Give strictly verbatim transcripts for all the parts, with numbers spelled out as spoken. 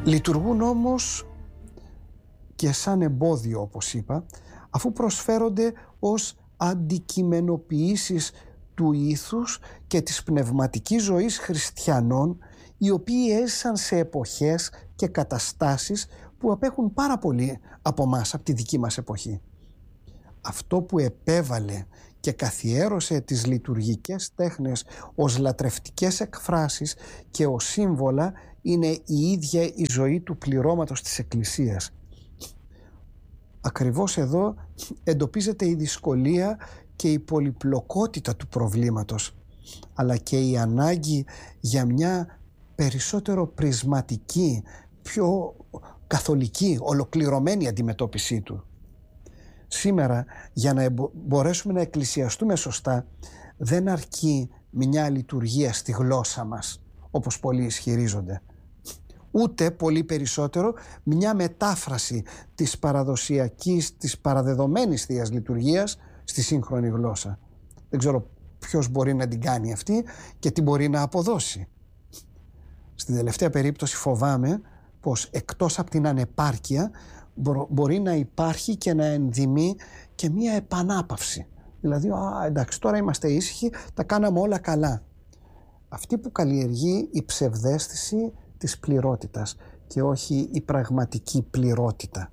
Λειτουργούν όμως και σαν εμπόδιο, όπως είπα, αφού προσφέρονται ως αντικειμενοποιήσεις του ήθους και της πνευματικής ζωής χριστιανών, οι οποίοι έζησαν σε εποχές και καταστάσεις που απέχουν πάρα πολύ από μας, από τη δική μας εποχή. Αυτό που επέβαλε και καθιέρωσε τις λειτουργικές τέχνες ως λατρευτικές εκφράσεις και ως σύμβολα είναι η ίδια η ζωή του πληρώματος της Εκκλησίας. Ακριβώς εδώ εντοπίζεται η δυσκολία και η πολυπλοκότητα του προβλήματος, αλλά και η ανάγκη για μια περισσότερο πρισματική, πιο καθολική, ολοκληρωμένη αντιμετώπιση του. Σήμερα, για να μπορέσουμε να εκκλησιαστούμε σωστά, δεν αρκεί μια λειτουργία στη γλώσσα μας, όπως πολλοί ισχυρίζονται. Ούτε πολύ περισσότερο μια μετάφραση της παραδοσιακής, της παραδεδομένης Θείας Λειτουργίας στη σύγχρονη γλώσσα. Δεν ξέρω ποιος μπορεί να την κάνει αυτή και τι μπορεί να αποδώσει. Στην τελευταία περίπτωση φοβάμαι πως εκτός από την ανεπάρκεια μπορεί να υπάρχει και να ενδυμεί και μια επανάπαυση. Δηλαδή, α, εντάξει, τώρα είμαστε ήσυχοι, τα κάναμε όλα καλά. Αυτή που καλλιεργεί η ψευδαίσθηση της πληρότητας και όχι η πραγματική πληρότητα.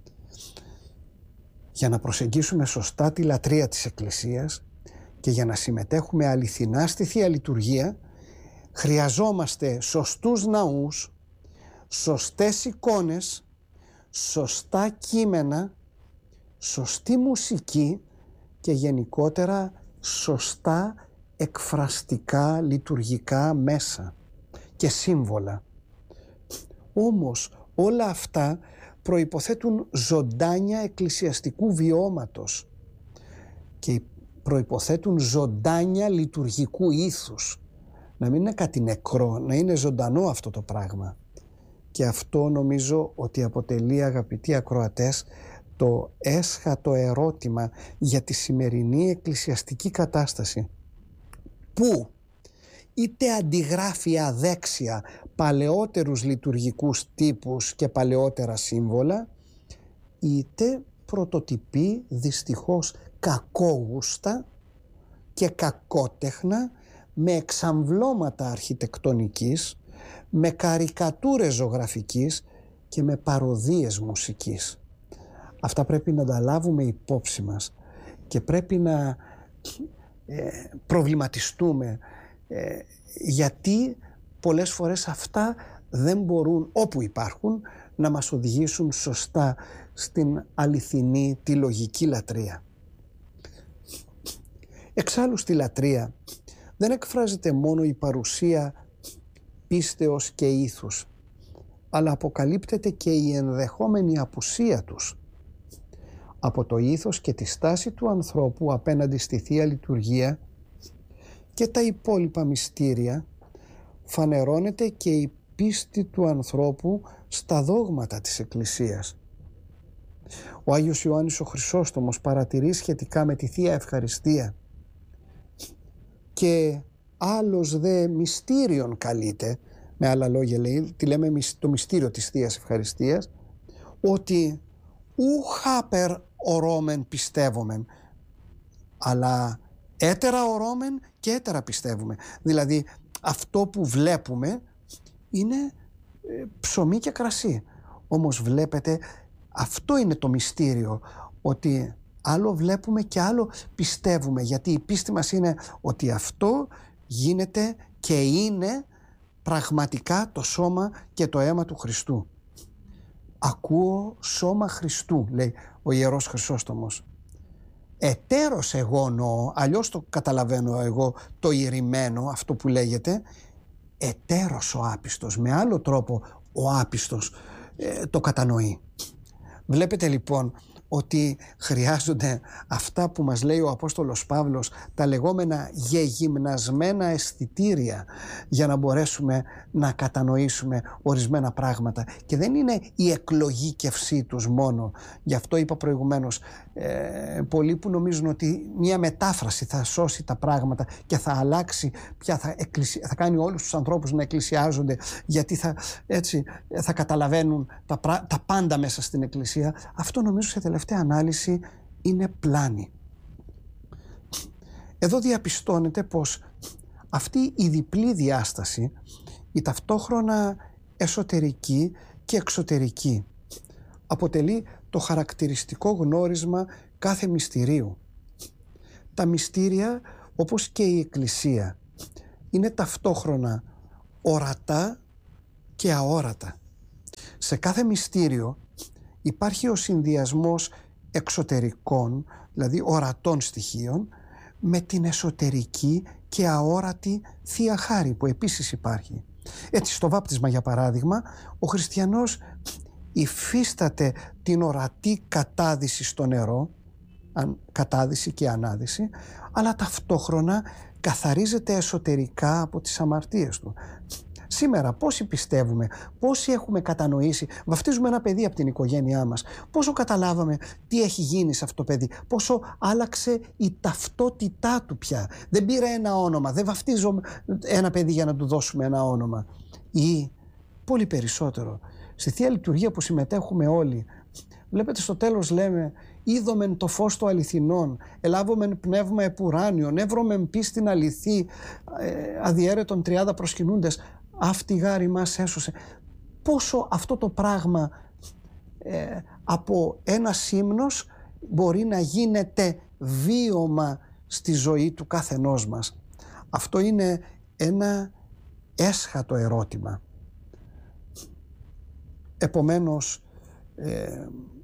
Για να προσεγγίσουμε σωστά τη λατρεία της Εκκλησίας και για να συμμετέχουμε αληθινά στη Θεία Λειτουργία, χρειαζόμαστε σωστούς ναούς, σωστές εικόνες, σωστά κείμενα, σωστή μουσική και γενικότερα σωστά εκφραστικά λειτουργικά μέσα και σύμβολα. Όμως όλα αυτά προϋποθέτουν ζωντάνια εκκλησιαστικού βιώματος και προϋποθέτουν ζωντάνια λειτουργικού ήθους. Να μην είναι κάτι νεκρό, να είναι ζωντανό αυτό το πράγμα. Και αυτό νομίζω ότι αποτελεί, αγαπητοί ακροατές, το έσχατο ερώτημα για τη σημερινή εκκλησιαστική κατάσταση, που είτε αντιγράφει αδέξια παλαιότερους λειτουργικούς τύπους και παλαιότερα σύμβολα, είτε πρωτοτυπεί δυστυχώς κακόγουστα και κακότεχνα με εξαμβλώματα αρχιτεκτονικής, με καρικατούρες ζωγραφικής και με παροδίες μουσικής. Αυτά πρέπει να τα λάβουμε υπόψη μας και πρέπει να ε, προβληματιστούμε ε, γιατί πολλές φορές αυτά δεν μπορούν, όπου υπάρχουν, να μας οδηγήσουν σωστά στην αληθινή, τη λογική λατρεία. Εξάλλου στη λατρεία δεν εκφράζεται μόνο η παρουσία πίστεως και ήθους, αλλά αποκαλύπτεται και η ενδεχόμενη απουσία τους. Από το ήθος και τη στάση του ανθρώπου απέναντι στη Θεία Λειτουργία και τα υπόλοιπα μυστήρια φανερώνεται και η πίστη του ανθρώπου στα δόγματα της Εκκλησίας. Ο Άγιος Ιωάννης ο Χρυσόστομος παρατηρεί σχετικά με τη Θεία Ευχαριστία και άλλος δε μυστήριον καλείται, με άλλα λόγια λέει, τη λέμε το μυστήριο της Θείας Ευχαριστίας, ότι ου χάπερ ορώμεν πιστεύομεν, αλλά έτερα ορώμεν και έτερα πιστεύουμε. Δηλαδή αυτό που βλέπουμε είναι ψωμί και κρασί. Όμως βλέπετε, αυτό είναι το μυστήριο, ότι άλλο βλέπουμε και άλλο πιστεύουμε, γιατί η πίστη μας είναι ότι αυτό γίνεται και είναι πραγματικά το σώμα και το αίμα του Χριστού. Ακούω σώμα Χριστού, λέει ο Ιερός Χρυσόστομος. Ετέρος εγώ νοώ, αλλιώς το καταλαβαίνω εγώ το ηρημένο, αυτό που λέγεται, ετέρος ο άπιστος, με άλλο τρόπο ο άπιστος ε, το κατανοεί. Βλέπετε λοιπόν ότι χρειάζονται αυτά που μας λέει ο Απόστολος Παύλος, τα λεγόμενα γεγυμνασμένα αισθητήρια, για να μπορέσουμε να κατανοήσουμε ορισμένα πράγματα, και δεν είναι η εκλογήκευσή τους μόνο. Γι' αυτό είπα προηγουμένως, ε, πολλοί που νομίζουν ότι μια μετάφραση θα σώσει τα πράγματα και θα αλλάξει, πια θα, εκκλησι... θα κάνει όλους τους ανθρώπους να εκκλησιάζονται, γιατί θα, έτσι, θα καταλαβαίνουν τα, πρα... τα πάντα μέσα στην Εκκλησία. Αυτό νομίζω σε τελευταία ανάλυση είναι πλάνη. Εδώ διαπιστώνεται πως αυτή η διπλή διάσταση, η ταυτόχρονα εσωτερική και εξωτερική, αποτελεί το χαρακτηριστικό γνώρισμα κάθε μυστηρίου. Τα μυστήρια, όπως και η Εκκλησία, είναι ταυτόχρονα ορατά και αόρατα. Σε κάθε μυστήριο υπάρχει ο συνδυασμός εξωτερικών, δηλαδή ορατών στοιχείων, με την εσωτερική και αόρατη Θεία Χάρη που επίσης υπάρχει. Έτσι, στο βάπτισμα, για παράδειγμα, ο χριστιανός υφίσταται την ορατή κατάδυση στο νερό, κατάδυση και ανάδυση, αλλά ταυτόχρονα καθαρίζεται εσωτερικά από τις αμαρτίες του. Σήμερα πόσοι πιστεύουμε, πόσοι έχουμε κατανοήσει, βαφτίζουμε ένα παιδί από την οικογένειά μας, πόσο καταλάβαμε τι έχει γίνει σε αυτό το παιδί, πόσο άλλαξε η ταυτότητά του πια. Δεν πήρε ένα όνομα, δεν βαφτίζω ένα παιδί για να του δώσουμε ένα όνομα. Ή πολύ περισσότερο, στη Θεία Λειτουργία που συμμετέχουμε όλοι, βλέπετε στο τέλος λέμε «Είδομεν το φως το αληθινόν, ελάβομεν πνεύμα επουράνιον, εύρωμεν πίστην αληθή, ε, αδιέρετον τριάδα προσκυνούντες, αυτή γάρη μας έσωσε». Πόσο αυτό το πράγμα ε, από ένα ύμνος μπορεί να γίνεται βίωμα στη ζωή του καθενός μας. Αυτό είναι ένα έσχατο ερώτημα. Επομένως, ε,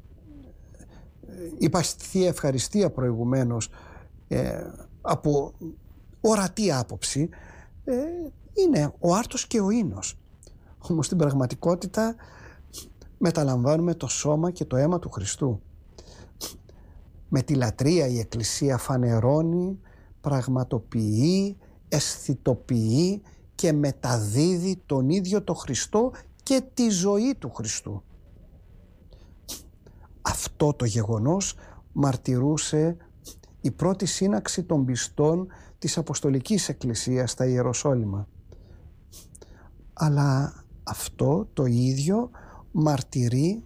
είπα στη Θεία Ευχαριστία προηγουμένως, ε, από ορατή άποψη, ε, είναι ο άρτος και ο ίνος. Όμως στην πραγματικότητα μεταλαμβάνουμε το σώμα και το αίμα του Χριστού. Με τη λατρεία η Εκκλησία φανερώνει, πραγματοποιεί, αισθητοποιεί και μεταδίδει τον ίδιο το Χριστό και τη ζωή του Χριστού. Αυτό το γεγονός μαρτυρούσε η πρώτη σύναξη των πιστών της Αποστολικής Εκκλησίας στα Ιεροσόλυμα. Αλλά αυτό το ίδιο μαρτυρεί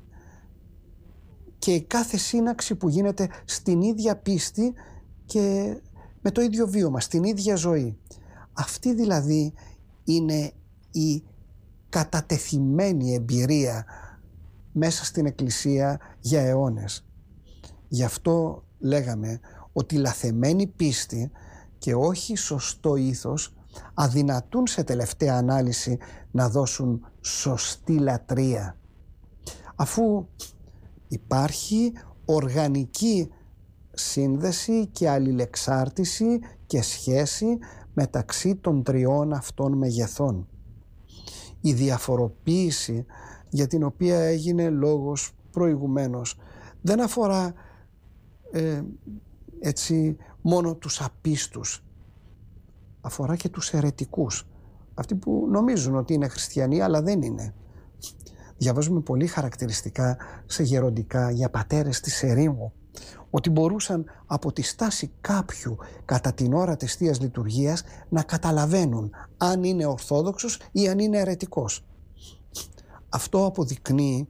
και κάθε σύναξη που γίνεται στην ίδια πίστη και με το ίδιο βίωμα, στην ίδια ζωή. Αυτή δηλαδή είναι η κατατεθειμένη εμπειρία μέσα στην Εκκλησία για αιώνες. Γι' αυτό λέγαμε ότι λαθεμένη πίστη και όχι σωστό ήθος αδυνατούν σε τελευταία ανάλυση να δώσουν σωστή λατρεία, αφού υπάρχει οργανική σύνδεση και αλληλεξάρτηση και σχέση μεταξύ των τριών αυτών μεγεθών. Η διαφοροποίηση για την οποία έγινε λόγος προηγουμένως δεν αφορά ε, έτσι μόνο τους απίστους, αφορά και τους αιρετικούς, αυτοί που νομίζουν ότι είναι χριστιανοί αλλά δεν είναι. Διαβάζουμε πολύ χαρακτηριστικά σε γεροντικά για πατέρες της ερήμου ότι μπορούσαν από τη στάση κάποιου κατά την ώρα της Θείας Λειτουργίας να καταλαβαίνουν αν είναι ορθόδοξος ή αν είναι αιρετικός. Αυτό αποδεικνύει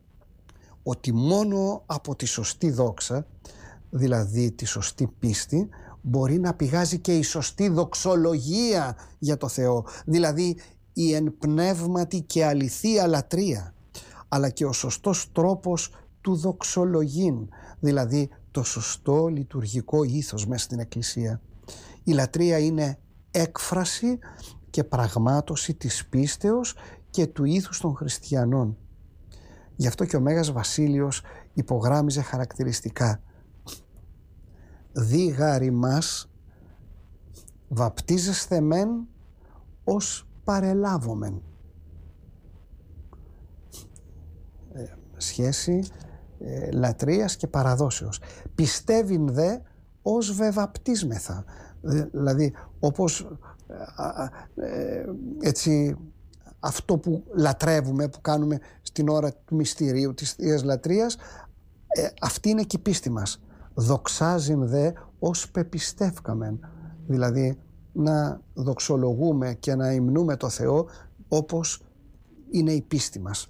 ότι μόνο από τη σωστή δόξα, δηλαδή τη σωστή πίστη, μπορεί να πηγάζει και η σωστή δοξολογία για το Θεό, δηλαδή η εν πνεύματι και αληθεία λατρεία, αλλά και ο σωστός τρόπος του δοξολογήν, δηλαδή το σωστό λειτουργικό ήθος μέσα στην Εκκλησία. Η λατρεία είναι έκφραση και πραγμάτωση της πίστεως και του ήθους των χριστιανών. Γι' αυτό και ο Μέγας Βασίλειος υπογράμμιζε χαρακτηριστικά «Δι γάρι μας βαπτίζεσθε μεν ως παρελάβομεν». Ε, σχέση ε, λατρείας και παραδόσεως. Πιστεύειν δε ως βεβαπτίσμεθα. Δηλαδή όπως ε, έτσι αυτό που λατρεύουμε, που κάνουμε στην ώρα του μυστηρίου της Θείας Λατρείας, ε, αυτή είναι και η πίστη μας. Δοξάζειν δε ως πεπιστεύκαμεν. Δηλαδή να δοξολογούμε και να υμνούμε το Θεό όπως είναι η πίστη μας.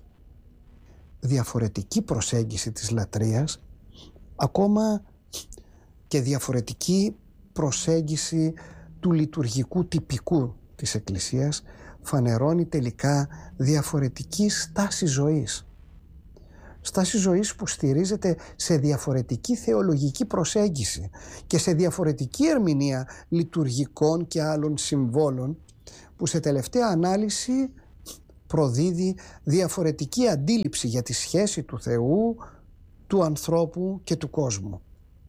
Διαφορετική προσέγγιση της λατρείας, ακόμα και διαφορετική προσέγγιση του λειτουργικού τυπικού της Εκκλησίας φανερώνει τελικά διαφορετική στάση ζωής. Στάση ζωής που στηρίζεται σε διαφορετική θεολογική προσέγγιση και σε διαφορετική ερμηνεία λειτουργικών και άλλων συμβόλων, που σε τελευταία ανάλυση προδίδει διαφορετική αντίληψη για τη σχέση του Θεού, του ανθρώπου και του κόσμου.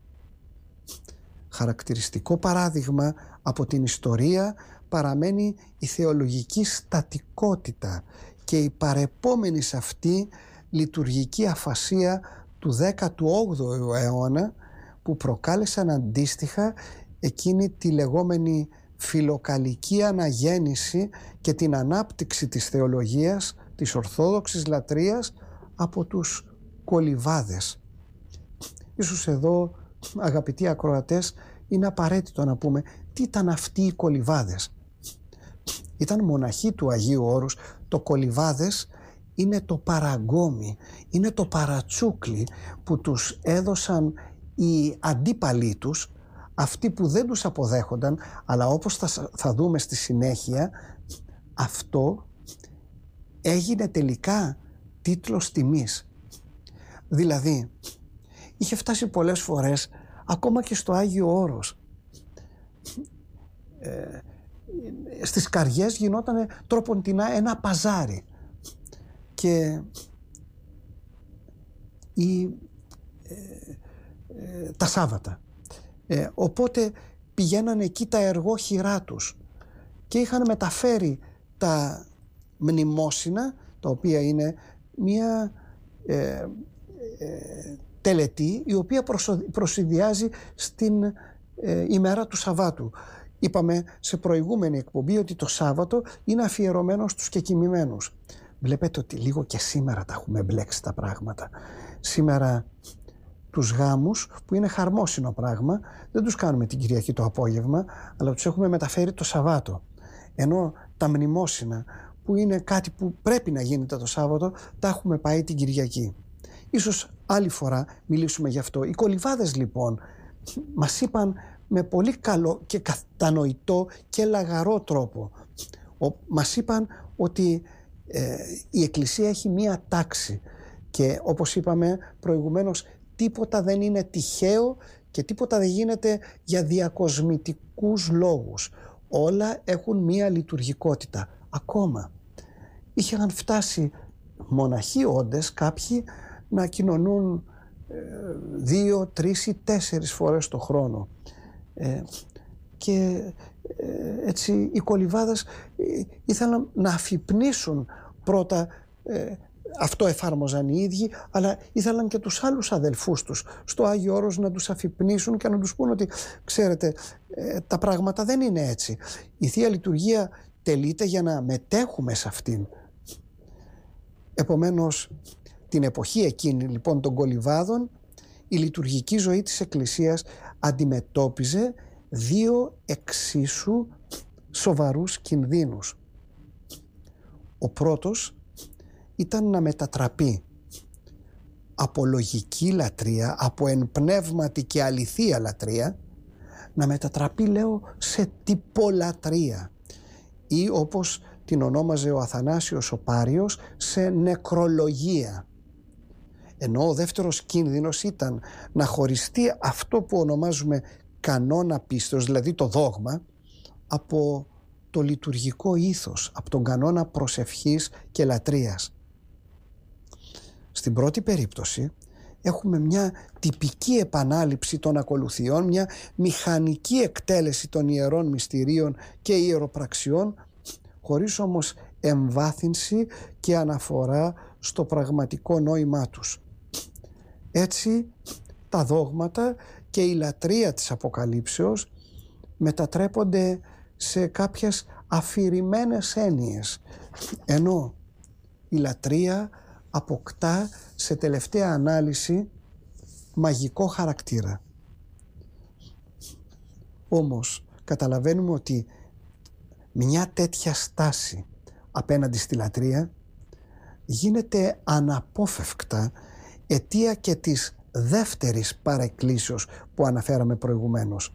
Χαρακτηριστικό παράδειγμα από την ιστορία παραμένει η θεολογική στατικότητα και η παρεπόμενη σε αυτή λειτουργική αφασία του δέκατου όγδοου αιώνα, που προκάλεσαν αντίστοιχα εκείνη τη λεγόμενη φιλοκαλική αναγέννηση και την ανάπτυξη της θεολογίας της Ορθόδοξης λατρείας από τους κολιβάδες. Ίσως εδώ, αγαπητοί ακροατές, είναι απαραίτητο να πούμε τι ήταν αυτοί οι κολιβάδες. Ήταν μοναχοί του Αγίου Όρους. Το κολιβάδες είναι το παραγκόμι, είναι το παρατσούκλι που τους έδωσαν οι αντίπαλοι τους, αυτοί που δεν τους αποδέχονταν, αλλά όπως θα, θα δούμε στη συνέχεια, αυτό έγινε τελικά τίτλος τιμής. Δηλαδή, είχε φτάσει πολλές φορές, ακόμα και στο Άγιο Όρος, ε, στις καριές γινόταν τροποντινά ένα παζάρι και η, ε, ε, τα Σάββατα. Ε, οπότε πηγαίνανε εκεί τα εργόχειρά τους και είχαν μεταφέρει τα μνημόσυνα, τα οποία είναι μια ε, ε, τελετή η οποία προσηδιάζει στην ε, ημέρα του Σαββάτου. Είπαμε σε προηγούμενη εκπομπή ότι το Σάββατο είναι αφιερωμένο στους κεκοιμημένους. Βλέπετε ότι λίγο και σήμερα τα έχουμε μπλέξει τα πράγματα. Σήμερα τους γάμους, που είναι χαρμόσυνο πράγμα, δεν τους κάνουμε την Κυριακή το απόγευμα, αλλά τους έχουμε μεταφέρει το Σαββάτο. Ενώ τα μνημόσυνα, που είναι κάτι που πρέπει να γίνεται το Σάββατο, τα έχουμε πάει την Κυριακή. Ίσως άλλη φορά μιλήσουμε γι' αυτό. Οι κολιβάδες λοιπόν μας είπαν με πολύ καλό και κατανοητό και λαγαρό τρόπο. Ο, μας είπαν ότι ε, η Εκκλησία έχει μία τάξη και όπως είπαμε προηγουμένως, τίποτα δεν είναι τυχαίο και τίποτα δεν γίνεται για διακοσμητικούς λόγους. Όλα έχουν μία λειτουργικότητα. Ακόμα είχαν φτάσει μοναχοί όντες κάποιοι να κοινωνούν ε, δύο, τρεις ή τέσσερις φορές το χρόνο. Ε, και ε, έτσι οι κολιβάδες ε, ήθελαν να αφυπνίσουν πρώτα, ε, αυτό εφάρμοζαν οι ίδιοι, αλλά ήθελαν και τους άλλους αδελφούς τους στο Άγιο Όρος να τους αφυπνίσουν και να τους πούν ότι ξέρετε, ε, τα πράγματα δεν είναι έτσι. Η Θεία Λειτουργία τελείται για να μετέχουμε σε αυτήν. Επομένως, την εποχή εκείνη λοιπόν των κολιβάδων, η λειτουργική ζωή της Εκκλησίας αντιμετώπιζε δύο εξίσου σοβαρούς κινδύνους. Ο πρώτος ήταν να μετατραπεί από λογική λατρεία, από εν πνεύματι και αληθεία λατρεία, να μετατραπεί, λέω, σε τυπολατρεία, ή όπως την ονόμαζε ο Αθανάσιος ο Πάριος, σε νεκρολογία. Ενώ ο δεύτερος κίνδυνος ήταν να χωριστεί αυτό που ονομάζουμε κανόνα πίστεως, δηλαδή το δόγμα, από το λειτουργικό ήθος, από τον κανόνα προσευχής και λατρείας. Στην πρώτη περίπτωση έχουμε μια τυπική επανάληψη των ακολουθιών, μια μηχανική εκτέλεση των ιερών μυστηρίων και ιεροπραξιών, χωρίς όμως εμβάθυνση και αναφορά στο πραγματικό νόημά τους. Έτσι τα δόγματα και η λατρεία της Αποκαλύψεως μετατρέπονται σε κάποιες αφηρημένες έννοιες, ενώ η λατρεία αποκτά σε τελευταία ανάλυση μαγικό χαρακτήρα. Όμως καταλαβαίνουμε ότι μια τέτοια στάση απέναντι στη λατρεία γίνεται αναπόφευκτα αιτία και της δεύτερης παρεκκλήσεως που αναφέραμε προηγουμένως.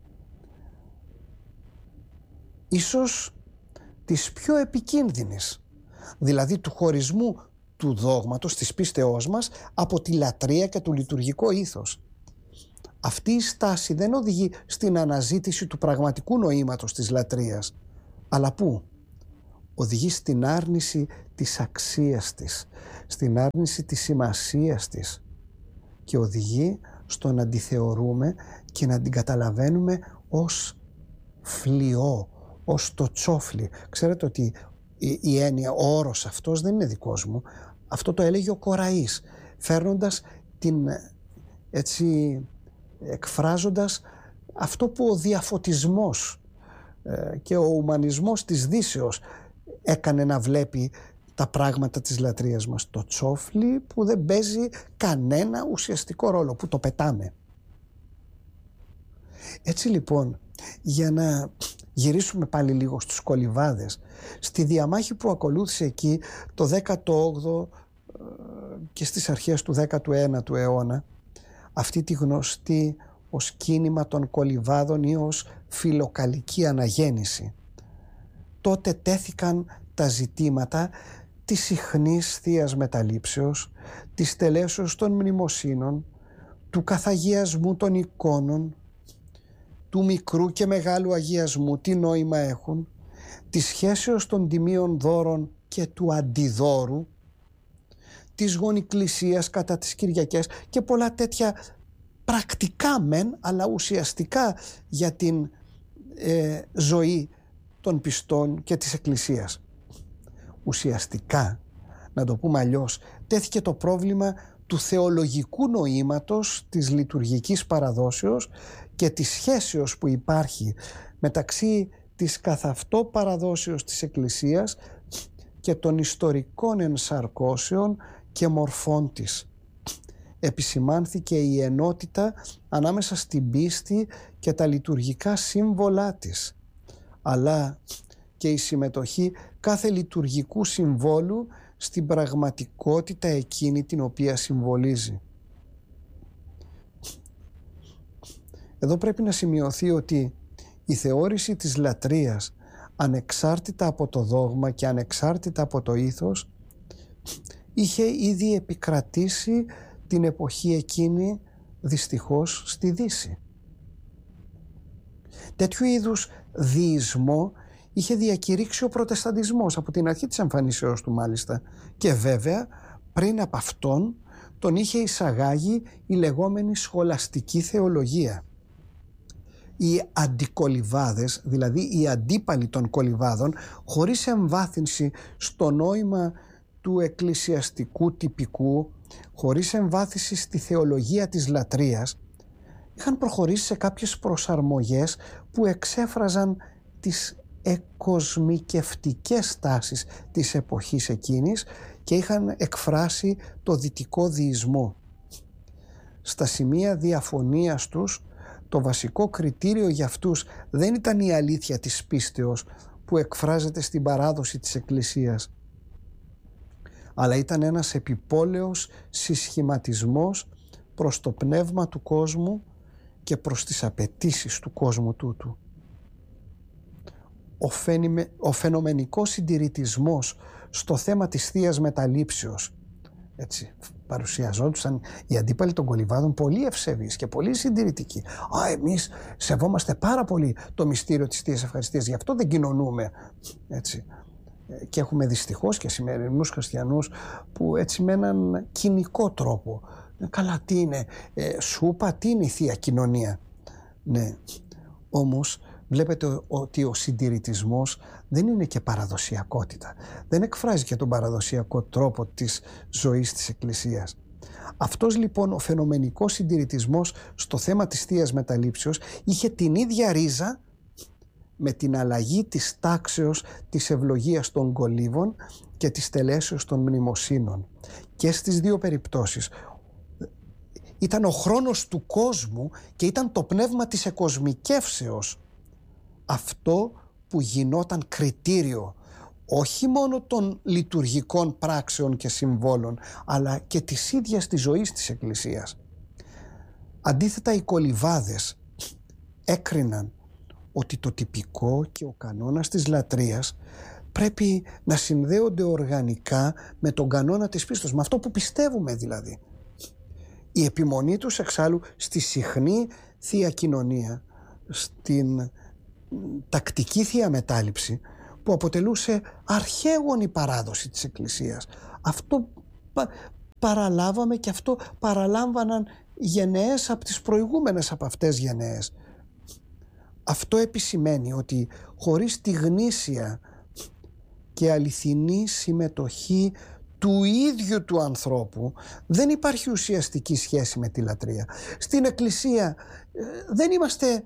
Ίσως της πιο επικίνδυνης, δηλαδή του χωρισμού του δόγματος, της πίστεώς μας από τη λατρεία και το λειτουργικό ήθος. Αυτή η στάση δεν οδηγεί στην αναζήτηση του πραγματικού νοήματος της λατρείας, αλλά πού? Οδηγεί στην άρνηση της αξίας της, στην άρνηση της σημασίας της και οδηγεί στο να τη θεωρούμε και να την καταλαβαίνουμε ως φλοιό, ως το τσόφλι. Ξέρετε ότι η, η έννοια, ο όρος αυτός δεν είναι δικός μου. Αυτό το έλεγε ο Κοραής, φέρνοντας την, έτσι, εκφράζοντας αυτό που ο διαφωτισμός ε, και ο ουμανισμός της Δύσεως έκανε να βλέπει τα πράγματα της λατρείας μας. Το τσόφλι που δεν παίζει κανένα ουσιαστικό ρόλο, που το πετάμε. Έτσι λοιπόν, για να γυρίσουμε πάλι λίγο στους κολιβάδες, στη διαμάχη που ακολούθησε εκεί το δέκατο όγδοο και στις αρχές του δέκατου ένατου αιώνα, αυτή τη γνωστή ως κίνημα των κολιβάδων ή ως φιλοκαλική αναγέννηση, τότε τέθηκαν τα ζητήματα της συχνής θείας μεταλήψεως, της τελέσεως των μνημοσύνων, του καθαγιασμού των εικόνων, του μικρού και μεγάλου αγιασμού, τι νόημα έχουν, της σχέσεως των τιμίων δώρων και του αντιδώρου, της γονικλησίας κατά τις Κυριακές και πολλά τέτοια πρακτικά μεν, αλλά ουσιαστικά για την ε, ζωή των πιστών και της Εκκλησίας. Ουσιαστικά, να το πούμε αλλιώς, τέθηκε το πρόβλημα του θεολογικού νοήματος της λειτουργικής παραδόσεως και της σχέσεως που υπάρχει μεταξύ της καθ' αυτό παραδόσεως της Εκκλησίας και των ιστορικών ενσαρκώσεων και μορφών της. Επισημάνθηκε η ενότητα ανάμεσα στην πίστη και τα λειτουργικά σύμβολά της, αλλά και η συμμετοχή κάθε λειτουργικού συμβόλου στην πραγματικότητα εκείνη την οποία συμβολίζει. Εδώ πρέπει να σημειωθεί ότι η θεώρηση της λατρείας, ανεξάρτητα από το δόγμα και ανεξάρτητα από το ήθος, είχε ήδη επικρατήσει την εποχή εκείνη δυστυχώς στη Δύση. Τέτοιου είδους δεισμό είχε διακηρύξει ο Προτεσταντισμός από την αρχή της εμφανίσεως του μάλιστα, και βέβαια πριν από αυτόν τον είχε εισαγάγει η λεγόμενη σχολαστική θεολογία. Οι αντικολιβάδες, δηλαδή οι αντίπαλοι των κολιβάδων, χωρίς εμβάθυνση στο νόημα του εκκλησιαστικού τυπικού, χωρίς εμβάθυνση στη θεολογία της λατρείας, είχαν προχωρήσει σε κάποιες προσαρμογές που εξέφραζαν τις εκοσμικευτικές τάσεις της εποχής εκείνης και είχαν εκφράσει το δυτικό δεισμό. Στα σημεία διαφωνίας τους, το βασικό κριτήριο για αυτούς δεν ήταν η αλήθεια της πίστεως που εκφράζεται στην παράδοση της Εκκλησίας, αλλά ήταν ένας επιπόλαιος συσχηματισμός προς το πνεύμα του κόσμου και προς τις απαιτήσεις του κόσμου τούτου. Ο, φαινιμε, ο φαινομενικός συντηρητισμός στο θέμα της θείας μεταλήψεως, έτσι, παρουσιαζόντουσαν οι αντίπαλοι των κολιβάδων πολύ ευσεβείς και πολύ συντηρητικοί. Α, εμείς σεβόμαστε πάρα πολύ το μυστήριο της Θείας Ευχαριστίας, γι' αυτό δεν κοινωνούμε. Έτσι. Και έχουμε δυστυχώς και σημερινούς χριστιανούς που έτσι με έναν κοινικό τρόπο. Καλά, τι είναι, ε, σούπα, τι είναι η Θεία Κοινωνία. Ναι, όμως βλέπετε ότι ο συντηρητισμός δεν είναι και παραδοσιακότητα. Δεν εκφράζει και τον παραδοσιακό τρόπο της ζωής της Εκκλησίας. Αυτός λοιπόν ο φαινομενικός συντηρητισμός στο θέμα της Θείας Μεταλήψεως είχε την ίδια ρίζα με την αλλαγή της τάξεως της ευλογίας των κολύβων και της τελέσεως των μνημοσύνων. Και στις δύο περιπτώσεις ήταν ο χρόνος του κόσμου και ήταν το πνεύμα της εκοσμικεύσεως αυτό που γινόταν κριτήριο όχι μόνο των λειτουργικών πράξεων και συμβόλων, αλλά και της ίδιας της ζωής της Εκκλησίας. Αντίθετα, οι κολυβάδες έκριναν ότι το τυπικό και ο κανόνας της λατρείας πρέπει να συνδέονται οργανικά με τον κανόνα της πίστης, με αυτό που πιστεύουμε δηλαδή. Η επιμονή τους εξάλλου στη συχνή Θεία Κοινωνία, στην τακτική Θεία Μετάληψη, που αποτελούσε αρχαίγονη παράδοση της Εκκλησίας. Αυτό πα, παραλάβαμε και αυτό παραλάμβαναν γενναίες από τις προηγούμενες από αυτές γενναίες. Αυτό επισημαίνει ότι χωρίς τη γνήσια και αληθινή συμμετοχή του ίδιου του ανθρώπου δεν υπάρχει ουσιαστική σχέση με τη λατρεία. Στην Εκκλησία ε, δεν είμαστε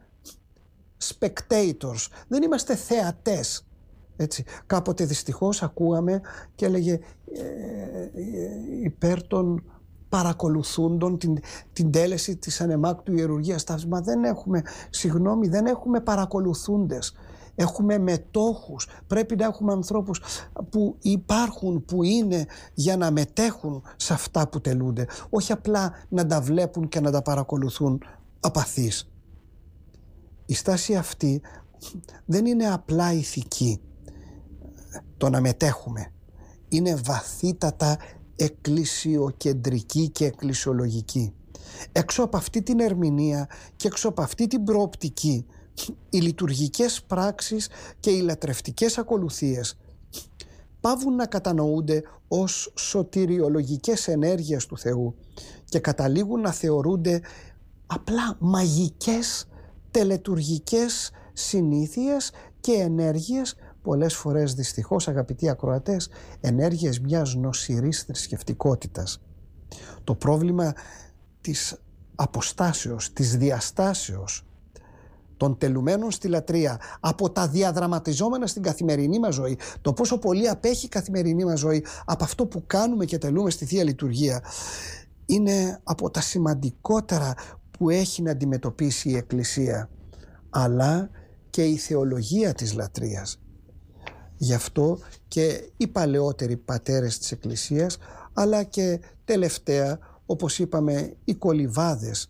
spectators, δεν είμαστε θεατές. Έτσι. Κάποτε δυστυχώς ακούγαμε και έλεγε ε, ε, υπέρ των παρακολουθούντων την, την τέλεση της ανεμάκτου ιερουργίας. Μα δεν έχουμε, συγγνώμη, δεν έχουμε παρακολουθούντες. Έχουμε μετόχους. Πρέπει να έχουμε ανθρώπους που υπάρχουν, που είναι για να μετέχουν σε αυτά που τελούνται. Όχι απλά να τα βλέπουν και να τα παρακολουθούν απαθείς. Η στάση αυτή δεν είναι απλά ηθική. Το να μετέχουμε είναι βαθύτατα εκκλησιοκεντρική και εκκλησιολογική. Έξω από αυτή την ερμηνεία και έξω από αυτή την προοπτική, οι λειτουργικές πράξεις και οι λατρευτικές ακολουθίες πάβουν να κατανοούνται ως σωτηριολογικές ενέργειες του Θεού και καταλήγουν να θεωρούνται απλά μαγικές τελετουργικές συνήθειες και ενέργειες, πολλές φορές δυστυχώς, αγαπητοί ακροατές, ενέργειες μιας νοσηρής θρησκευτικότητας. Το πρόβλημα της αποστάσεως, της διαστάσεως των τελουμένων στη λατρεία από τα διαδραματιζόμενα στην καθημερινή μας ζωή, το πόσο πολύ απέχει η καθημερινή μας ζωή από αυτό που κάνουμε και τελούμε στη Θεία Λειτουργία, είναι από τα σημαντικότερα που έχει να αντιμετωπίσει η Εκκλησία, αλλά και η θεολογία της λατρείας. Γι' αυτό και οι παλαιότεροι πατέρες της Εκκλησίας, αλλά και τελευταία, όπως είπαμε, οι κολυβάδες,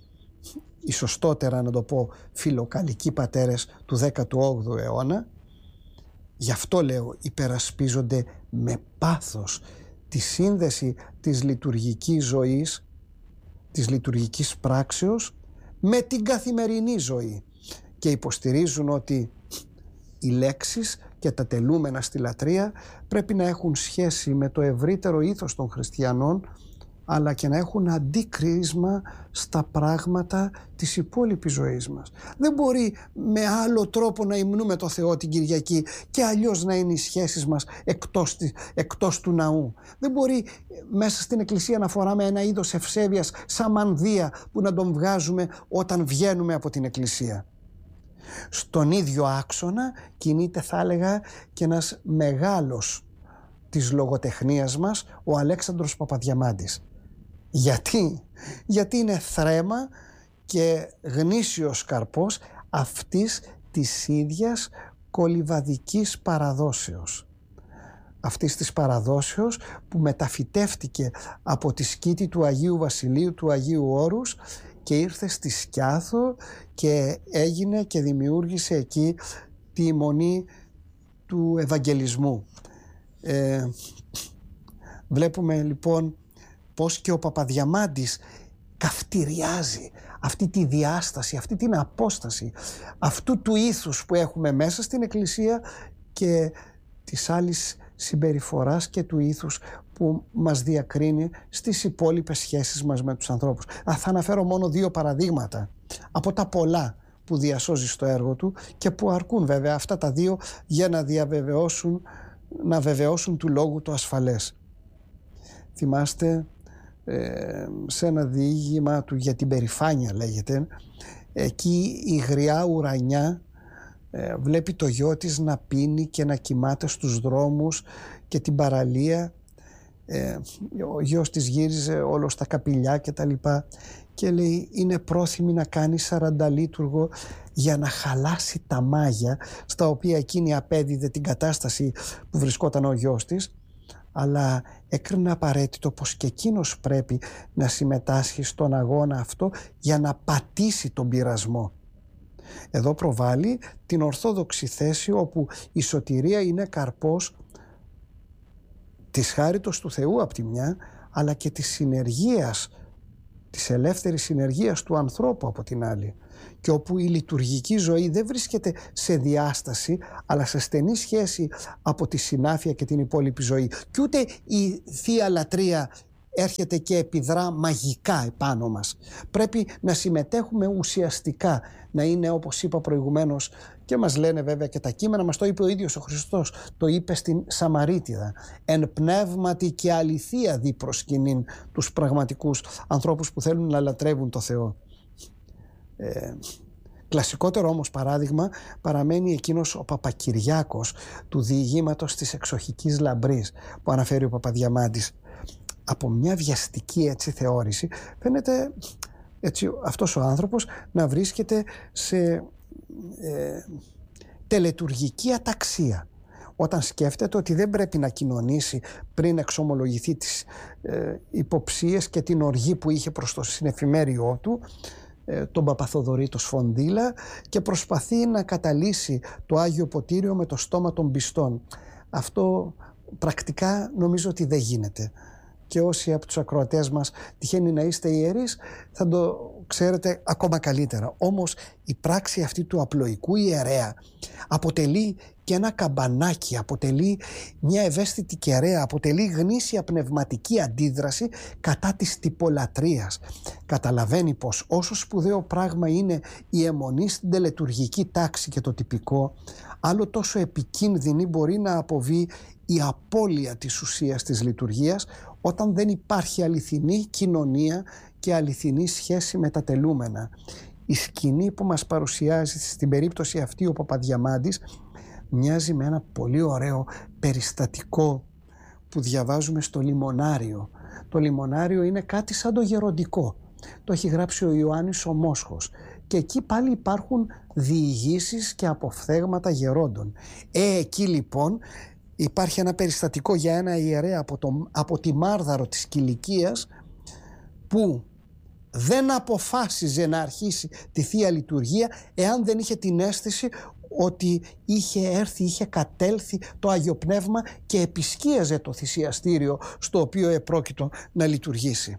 οι σωστότερα να το πω φιλοκαλικοί πατέρες του δέκατου όγδοου αιώνα, γι' αυτό λέω υπερασπίζονται με πάθος τη σύνδεση της λειτουργικής ζωής, της λειτουργικής πράξεως με την καθημερινή ζωή και υποστηρίζουν ότι οι λέξεις και τα τελούμενα στη λατρεία πρέπει να έχουν σχέση με το ευρύτερο ήθος των χριστιανών, αλλά και να έχουν αντίκρισμα στα πράγματα της υπόλοιπης ζωής μας. Δεν μπορεί με άλλο τρόπο να υμνούμε το Θεό την Κυριακή και αλλιώς να είναι οι σχέσεις μας εκτός, εκτός του ναού. Δεν μπορεί μέσα στην Εκκλησία να φοράμε ένα είδος ευσέβειας σαν μανδύα που να τον βγάζουμε όταν βγαίνουμε από την Εκκλησία. Στον ίδιο άξονα κινείται, θα έλεγα, και ένας μεγάλος της λογοτεχνίας μας, ο Αλέξανδρος Παπαδιαμάντης. Γιατί? Γιατί είναι θρέμα και γνήσιος καρπός αυτής της ίδιας κολυβαδικής παραδόσεως. Αυτής της παραδόσεως που μεταφυτεύτηκε από τη σκήτη του Αγίου Βασιλείου, του Αγίου Όρους, και ήρθε στη Σκιάθο και έγινε και δημιούργησε εκεί τη μονή του Ευαγγελισμού. Ε, βλέπουμε λοιπόν πως και ο Παπαδιαμάντης καυτηριάζει αυτή τη διάσταση, αυτή την απόσταση αυτού του ήθους που έχουμε μέσα στην Εκκλησία και της άλλης συμπεριφοράς και του ήθους που μας διακρίνει στις υπόλοιπες σχέσεις μας με τους ανθρώπους. Α, θα αναφέρω μόνο δύο παραδείγματα από τα πολλά που διασώζει στο έργο του και που αρκούν βέβαια αυτά τα δύο για να διαβεβαιώσουν, να βεβαιώσουν του λόγου το ασφαλές. Θυμάστε ε, σε ένα διήγημα του για την περηφάνεια λέγεται. Εκεί η γριά ουρανιά ε, βλέπει το γιο της να πίνει και να κοιμάται στους δρόμους και την παραλία. Ε, ο γιος της γύριζε όλο στα καπηλιά και τα λοιπά και λέει είναι πρόθυμη να κάνει σαρανταλίτουργο για να χαλάσει τα μάγια στα οποία εκείνη απέδιδε την κατάσταση που βρισκόταν ο γιος της, αλλά έκρινε απαραίτητο πως και εκείνος πρέπει να συμμετάσχει στον αγώνα αυτό για να πατήσει τον πειρασμό. Εδώ προβάλλει την ορθόδοξη θέση όπου η σωτηρία είναι καρπός της χάριτος του Θεού από τη μια, αλλά και της συνεργίας, της ελεύθερης συνεργίας του ανθρώπου από την άλλη, και όπου η λειτουργική ζωή δεν βρίσκεται σε διάσταση αλλά σε στενή σχέση από τη συνάφεια και την υπόλοιπη ζωή, και ούτε η Θεία Λατρεία έρχεται και επιδρά μαγικά επάνω μας. Πρέπει να συμμετέχουμε ουσιαστικά, να είναι όπως είπα προηγουμένως, και μας λένε βέβαια και τα κείμενα, μας το είπε ο ίδιος ο Χριστός, το είπε στην Σαμαρίτιδα, εν πνεύματι και αληθεία δι προσκυνήν τους πραγματικούς ανθρώπους που θέλουν να λατρεύουν το Θεό. Ε, κλασικότερο όμως παράδειγμα παραμένει εκείνος ο Παπακυριάκος του διηγήματος της Εξοχικής Λαμπρής που αναφέρει ο Παπαδιαμάντης. Από μια βιαστική έτσι θεώρηση φαίνεται έτσι αυτός ο άνθρωπος να βρίσκεται σε ε, τελετουργική αταξία όταν σκέφτεται ότι δεν πρέπει να κοινωνήσει πριν εξομολογηθεί τις ε, υποψίες και την οργή που είχε προς το συνεφημέριό του, ε, τον Παπαθοδωρή το Σφονδύλα, και προσπαθεί να καταλύσει το Άγιο Ποτήριο με το στόμα των πιστών. Αυτό πρακτικά νομίζω ότι δεν γίνεται. Και όσοι από τους ακροατές μας τυχαίνει να είστε ιερείς θα το ξέρετε ακόμα καλύτερα. Όμως η πράξη αυτή του απλοϊκού ιερέα αποτελεί και ένα καμπανάκι, αποτελεί μια ευαίσθητη κεραία, αποτελεί γνήσια πνευματική αντίδραση κατά της τυπολατρείας. Καταλαβαίνει πως όσο σπουδαίο πράγμα είναι η αιμονή στην τελετουργική τάξη και το τυπικό, άλλο τόσο επικίνδυνη μπορεί να αποβεί η απώλεια της ουσίας της λειτουργίας όταν δεν υπάρχει αληθινή κοινωνία και αληθινή σχέση με τα τελούμενα. Η σκηνή που μας παρουσιάζει στην περίπτωση αυτή ο Παπαδιαμάντης μοιάζει με ένα πολύ ωραίο περιστατικό που διαβάζουμε στο Λιμονάριο. Το Λιμονάριο είναι κάτι σαν το γεροντικό. Το έχει γράψει ο Ιωάννης ο Μόσχος και εκεί πάλι υπάρχουν διηγήσεις και αποφθέγματα γερόντων. Ε, εκεί λοιπόν υπάρχει ένα περιστατικό για ένα ιερέα από, το, από τη Μάρδαρο της Κιλικίας που δεν αποφάσιζε να αρχίσει τη Θεία Λειτουργία εάν δεν είχε την αίσθηση ότι είχε έρθει, είχε κατέλθει το Άγιο Πνεύμα και επισκίαζε το θυσιαστήριο στο οποίο επρόκειτο να λειτουργήσει.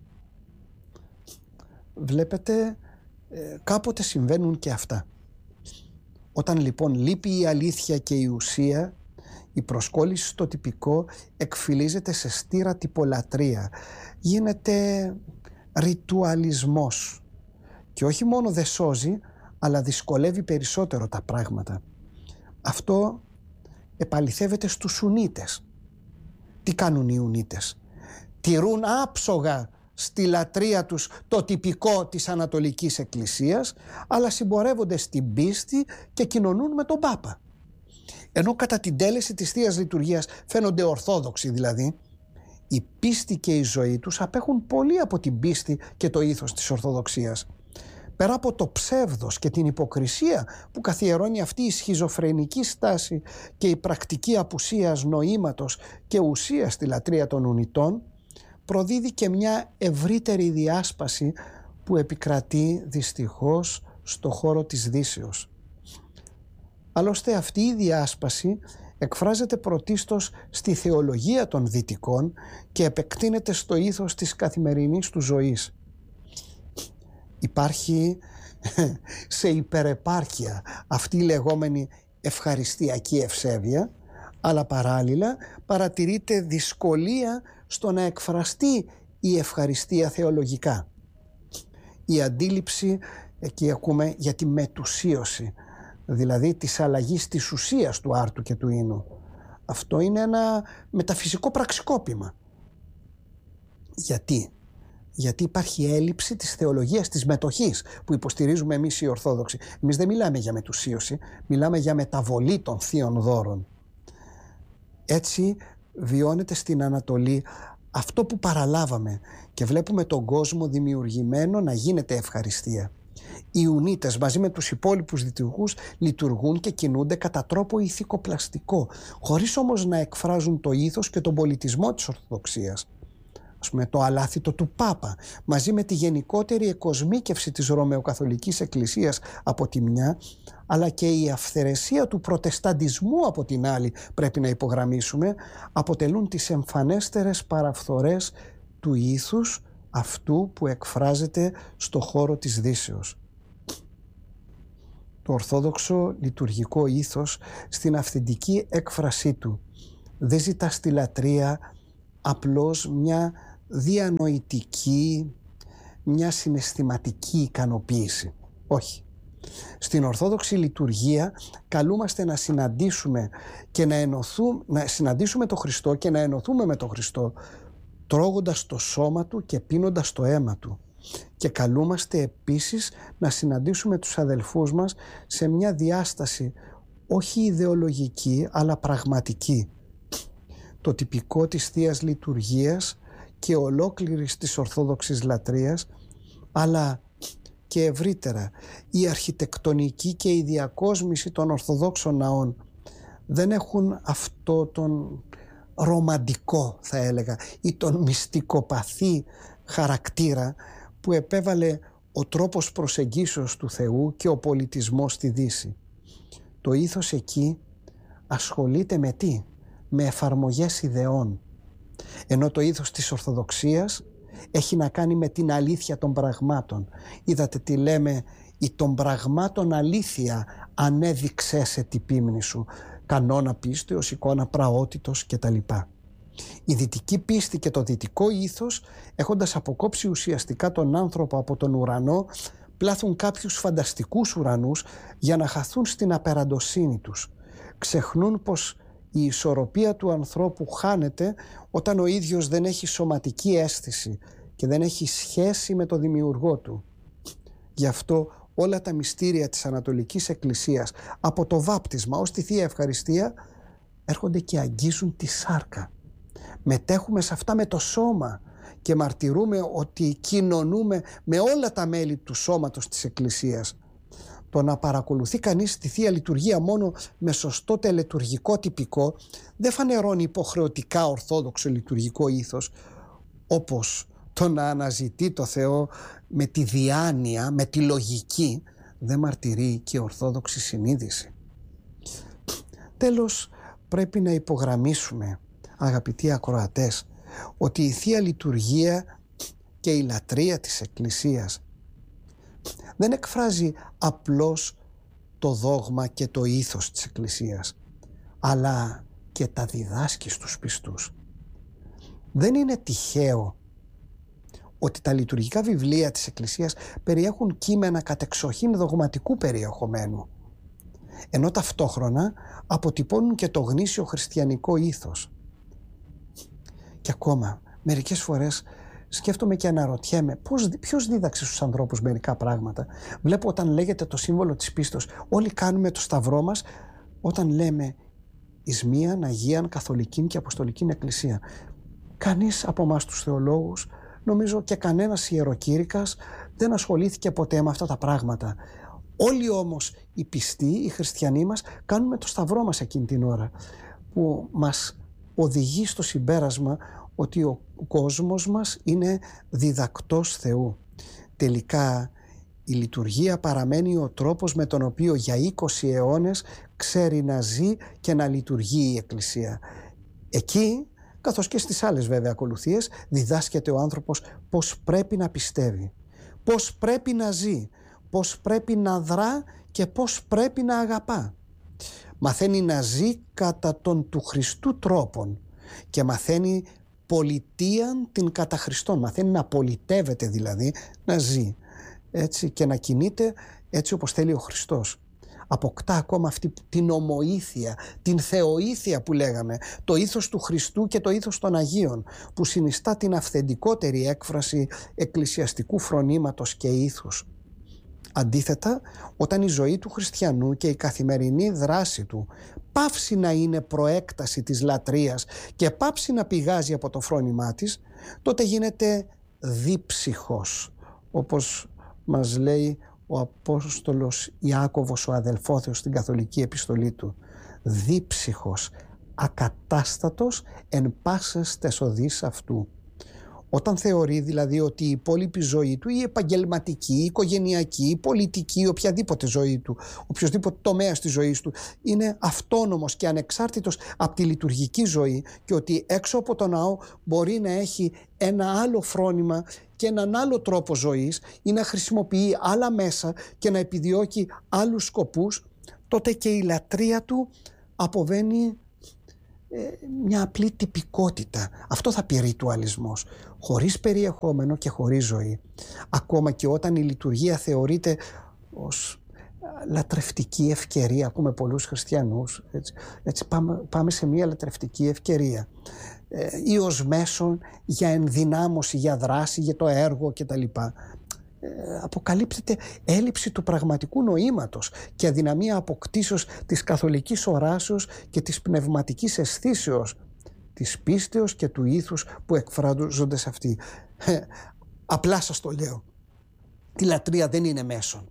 Βλέπετε, ε, κάποτε συμβαίνουν και αυτά. Όταν λοιπόν λείπει η αλήθεια και η ουσία, η προσκόλληση στο τυπικό εκφυλίζεται σε στήρα τυπολατρεία. Γίνεται ρητουαλισμός και όχι μόνο δεν σώζει, αλλά δυσκολεύει περισσότερο τα πράγματα. Αυτό επαληθεύεται στους Σουνίτες. Τι κάνουν οι Ιουνίτες? Τηρούν άψογα στη λατρεία τους το τυπικό της Ανατολικής Εκκλησίας, αλλά συμπορεύονται στην πίστη και κοινωνούν με τον Πάπα. Ενώ κατά την τέλεση της Θείας Λειτουργίας φαίνονται ορθόδοξοι δηλαδή, η πίστη και η ζωή τους απέχουν πολύ από την πίστη και το ήθος της Ορθοδοξίας. Πέρα από το ψεύδος και την υποκρισία που καθιερώνει αυτή η σχιζοφρενική στάση και η πρακτική απουσίας νοήματος και ουσίας στη λατρεία των Ουνιτών, προδίδει και μια ευρύτερη διάσπαση που επικρατεί δυστυχώς στο χώρο της Δύσεως. Άλλωστε αυτή η διάσπαση εκφράζεται πρωτίστως στη θεολογία των Δυτικών και επεκτείνεται στο ήθος της καθημερινής του ζωής. Υπάρχει σε υπερεπάρκεια αυτή η λεγόμενη ευχαριστιακή ευσέβεια, αλλά παράλληλα παρατηρείται δυσκολία στο να εκφραστεί η ευχαριστία θεολογικά. Η αντίληψη, εκεί ακούμε για τη μετουσίωση, δηλαδή της αλλαγής της ουσίας του άρτου και του ίνου. Αυτό είναι ένα μεταφυσικό πραξικόπημα. Γιατί? Γιατί υπάρχει έλλειψη της θεολογίας της μετοχής που υποστηρίζουμε εμείς οι Ορθόδοξοι. Εμείς δεν μιλάμε για μετουσίωση, μιλάμε για μεταβολή των θείων δώρων. Έτσι βιώνεται στην Ανατολή αυτό που παραλάβαμε και βλέπουμε τον κόσμο δημιουργημένο να γίνεται ευχαριστία. Οι Ιουνίτες μαζί με τους υπόλοιπους λειτουργούς λειτουργούν και κινούνται κατά τρόπο ηθικοπλαστικό, χωρίς όμως να εκφράζουν το ήθος και τον πολιτισμό της Ορθοδοξίας. Ας πούμε, το αλάθητο του Πάπα, μαζί με τη γενικότερη εκοσμίκευση της Ρωμαιοκαθολικής Εκκλησίας από τη μια, αλλά και η αυθαιρεσία του προτεσταντισμού από την άλλη, πρέπει να υπογραμμίσουμε, αποτελούν τις εμφανέστερες παραφθορές του ήθους αυτού που εκφράζεται στο χώρο της Δύσεως. Το ορθόδοξο λειτουργικό ήθος στην αυθεντική έκφρασή του δεν ζητά στη λατρεία απλώς μια διανοητική, μια συναισθηματική ικανοποίηση. Όχι. Στην Ορθόδοξη λειτουργία καλούμαστε να συναντήσουμε και να ενωθούμε, να συναντήσουμε τον Χριστό και να ενωθούμε με τον Χριστό, τρώγοντας το σώμα Του και πίνοντας το αίμα Του. Και καλούμαστε επίσης να συναντήσουμε τους αδελφούς μας σε μια διάσταση όχι ιδεολογική αλλά πραγματική. Το τυπικό της Θείας Λειτουργίας και ολόκληρης της Ορθόδοξης λατρείας, αλλά και ευρύτερα η αρχιτεκτονική και η διακόσμηση των Ορθοδόξων ναών δεν έχουν αυτό τον ρομαντικό, θα έλεγα, ή τον μυστικοπαθή χαρακτήρα που επέβαλε ο τρόπος προσεγγίσεως του Θεού και ο πολιτισμός στη Δύση. Το ήθος εκεί ασχολείται με τι? Με εφαρμογές ιδεών. Ενώ το ήθος της Ορθοδοξίας έχει να κάνει με την αλήθεια των πραγμάτων. Είδατε τι λέμε, η των πραγμάτων αλήθεια ανέδειξε σε τη πίμνη σου, κανόνα πίστεως, εικόνα πραότητος κτλ. Η δυτική πίστη και το δυτικό ήθος, έχοντας αποκόψει ουσιαστικά τον άνθρωπο από τον ουρανό, πλάθουν κάποιους φανταστικούς ουρανούς για να χαθούν στην απεραντοσύνη τους. Ξεχνούν πως η ισορροπία του ανθρώπου χάνεται όταν ο ίδιος δεν έχει σωματική αίσθηση και δεν έχει σχέση με το δημιουργό του. Γι' αυτό όλα τα μυστήρια της Ανατολικής Εκκλησίας, από το βάπτισμα ως τη Θεία Ευχαριστία, έρχονται και αγγίζουν τη σάρκα. Μετέχουμε σε αυτά με το σώμα και μαρτυρούμε ότι κοινωνούμε με όλα τα μέλη του σώματος της Εκκλησίας. Το να παρακολουθεί κανείς τη Θεία Λειτουργία μόνο με σωστό τελετουργικό τυπικό δεν φανερώνει υποχρεωτικά ορθόδοξο λειτουργικό ήθος, όπως το να αναζητεί το Θεό με τη διάνοια, με τη λογική, δεν μαρτυρεί και ορθόδοξη συνείδηση. Τέλος, πρέπει να υπογραμμίσουμε, αγαπητοί ακροατές, ότι η Θεία Λειτουργία και η λατρεία της Εκκλησίας δεν εκφράζει απλώς το δόγμα και το ήθος της Εκκλησίας, αλλά και τα διδάσκει στους πιστούς. Δεν είναι τυχαίο ότι τα λειτουργικά βιβλία της Εκκλησίας περιέχουν κείμενα κατεξοχήν δογματικού περιεχομένου, ενώ ταυτόχρονα αποτυπώνουν και το γνήσιο χριστιανικό ήθος. Και ακόμα, μερικές φορές σκέφτομαι και αναρωτιέμαι πώς, ποιος δίδαξε στους ανθρώπους μερικά πράγματα. Βλέπω όταν λέγεται το σύμβολο της πίστος, όλοι κάνουμε το σταυρό μας όταν λέμε εις μίαν Αγίαν Καθολικήν και Αποστολικήν Εκκλησία. Κανείς από εμάς τους θεολόγους, νομίζω και κανένας ιεροκήρυκας, δεν ασχολήθηκε ποτέ με αυτά τα πράγματα. Όλοι όμως οι πιστοί, οι χριστιανοί μας, κάνουμε το σταυρό μας εκείνη την ώρα, που μας οδηγεί στο συμπέρασμα ότι ο κόσμος μας είναι διδακτός Θεού. Τελικά η λειτουργία παραμένει ο τρόπος με τον οποίο για είκοσι αιώνες ξέρει να ζει και να λειτουργεί η Εκκλησία. Εκεί, καθώς και στις άλλες βέβαια ακολουθίες, διδάσκεται ο άνθρωπος πώς πρέπει να πιστεύει, πώς πρέπει να ζει, πώς πρέπει να δρά και πώς πρέπει να αγαπά. Μαθαίνει να ζει κατά τον του Χριστού τρόπον και μαθαίνει πολιτείαν την κατά Χριστόν. Μαθαίνει να πολιτεύεται, δηλαδή να ζει έτσι και να κινείται έτσι όπως θέλει ο Χριστός. αποκτά ακόμα αυτή την ομοήθεια, την θεοήθεια που λέγαμε, το ήθος του Χριστού και το ήθος των Αγίων, που συνιστά την αυθεντικότερη έκφραση εκκλησιαστικού φρονήματος και ήθους. Αντίθετα, όταν η ζωή του χριστιανού και η καθημερινή δράση του πάυσει να είναι προέκταση της λατρείας και πάυσει να πηγάζει από το φρόνημά της, τότε γίνεται δίψυχος, όπως μας λέει ο Απόστολος Ιάκωβος, ο αδελφόθεος, στην καθολική επιστολή του. Δίψυχος, ακατάστατος εν πάσες τες οδείς αυτού. Όταν θεωρεί δηλαδή ότι η υπόλοιπη ζωή του, η επαγγελματική, η οικογενειακή, η πολιτική, η οποιαδήποτε ζωή του, οποιοσδήποτε τομέας της ζωής του είναι αυτόνομος και ανεξάρτητος από τη λειτουργική ζωή και ότι έξω από το ναό μπορεί να έχει ένα άλλο φρόνημα και έναν άλλο τρόπο ζωής ή να χρησιμοποιεί άλλα μέσα και να επιδιώκει άλλους σκοπούς, τότε και η λατρεία του αποβαίνει μια απλή τυπικότητα. Αυτό θα πει ρητουαλισμός, χωρίς περιεχόμενο και χωρίς ζωή. Ακόμα και όταν η λειτουργία θεωρείται ως λατρευτική ευκαιρία, ακούμε πολλούς χριστιανούς, έτσι, έτσι πάμε, πάμε σε μια λατρευτική ευκαιρία ε, ή ως μέσον για ενδυνάμωση, για δράση, για το έργο κτλ. Αποκαλύπτεται έλλειψη του πραγματικού νοήματος και αδυναμία αποκτήσεως της καθολικής οράσεως και της πνευματικής αισθήσεως, της πίστεως και του ήθους που εκφράζονται σε αυτή. Ε, απλά σας το λέω. Η λατρεία δεν είναι μέσον.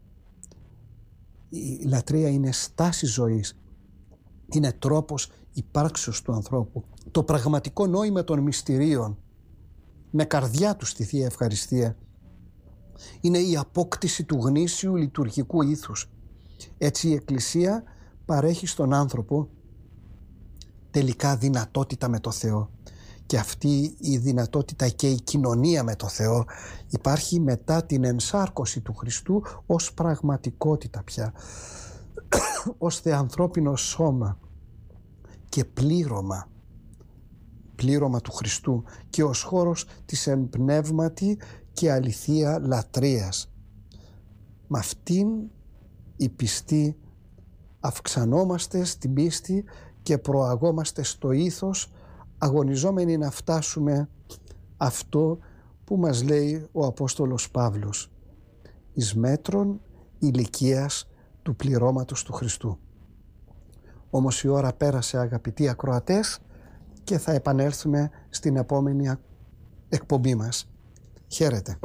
Η λατρεία είναι στάση ζωής. Είναι τρόπος υπάρξεως του ανθρώπου. Το πραγματικό νόημα των μυστηρίων με καρδιά του στη Θεία Ευχαριστία είναι η απόκτηση του γνήσιου λειτουργικού ήθους. Έτσι η Εκκλησία παρέχει στον άνθρωπο τελικά δυνατότητα με το Θεό. Και αυτή η δυνατότητα και η κοινωνία με το Θεό υπάρχει μετά την ενσάρκωση του Χριστού ως πραγματικότητα πια, ως θεανθρώπινο σώμα και πλήρωμα, πλήρωμα του Χριστού και ως χώρος της εμπνεύματι και αληθεία λατρείας. Με αυτήν η πιστή αυξανόμαστε στην πίστη και προαγόμαστε στο ήθος, αγωνιζόμενοι να φτάσουμε αυτό που μας λέει ο Απόστολος Παύλος, εις μέτρον ηλικίας του πληρώματος του Χριστού. Όμως η ώρα πέρασε, αγαπητοί ακροατές, και θα επανέλθουμε στην επόμενη εκπομπή μας. Χαίρετε.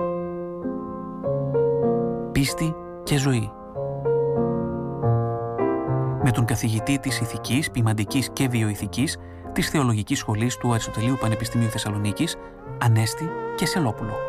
Πίστη και ζωή. Με τον καθηγητή της Ηθικής, Ποιμαντικής και Βιοηθικής της Θεολογικής Σχολής του Αριστοτελείου Πανεπιστημίου Θεσσαλονίκης, Ανέστη Κεσσελόπουλο.